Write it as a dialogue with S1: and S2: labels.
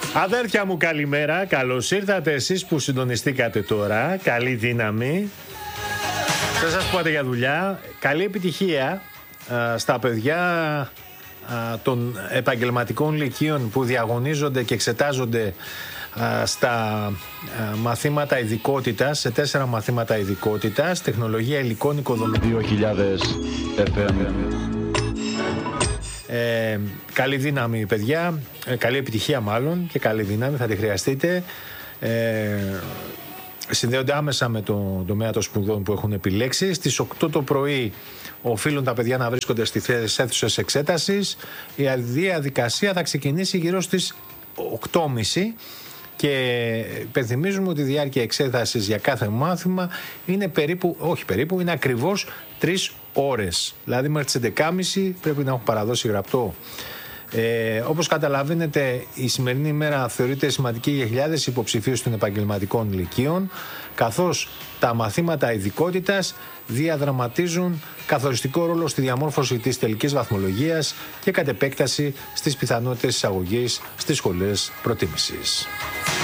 S1: Αδέρφια μου, καλημέρα. Καλώς ήρθατε εσείς που συντονιστήκατε τώρα. Καλή δύναμη. Θα σας πάτε για δουλειά. Καλή επιτυχία στα παιδιά των επαγγελματικών λυκείων που διαγωνίζονται και εξετάζονται στα μαθήματα ειδικότητας, σε 4 μαθήματα ειδικότητας, τεχνολογία υλικών οικοδομικών.
S2: 2000 FM.
S1: Καλή δύναμη, παιδιά. Καλή επιτυχία μάλλον και καλή δύναμη, θα τη χρειαστείτε. Συνδέονται άμεσα με το τομέα των σπουδών που έχουν επιλέξει. Στις 8 το πρωί οφείλουν τα παιδιά να βρίσκονται στις αίθουσες εξέτασης. Η διαδικασία θα ξεκινήσει γύρω στις 8.30 και υπενθυμίζουμε ότι η διάρκεια εξέτασης για κάθε μάθημα είναι είναι ακριβώς 3 ώρες. Δηλαδή μέχρι τις 11.30 πρέπει να έχουν παραδώσει γραπτό. Όπως καταλαβαίνετε, η σημερινή ημέρα θεωρείται σημαντική για χιλιάδες υποψηφίους των επαγγελματικών λυκείων, καθώς τα μαθήματα ειδικότητας διαδραματίζουν καθοριστικό ρόλο στη διαμόρφωση της τελικής βαθμολογίας και κατ' επέκταση στις πιθανότητες εισαγωγής στις σχολές προτίμησης.